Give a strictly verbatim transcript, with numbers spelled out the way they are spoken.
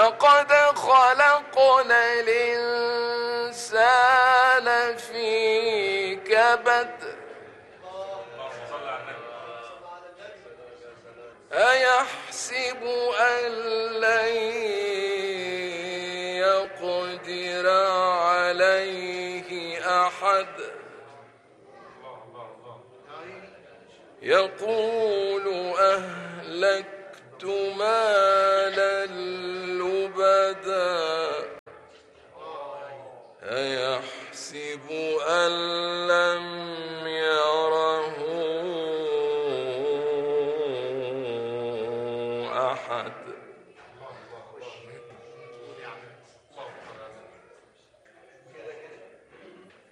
لقد خلقنا الإنسان في كبد أيحسب أن لن يقدر عليه أحد يقول أهلكت مالا لبدا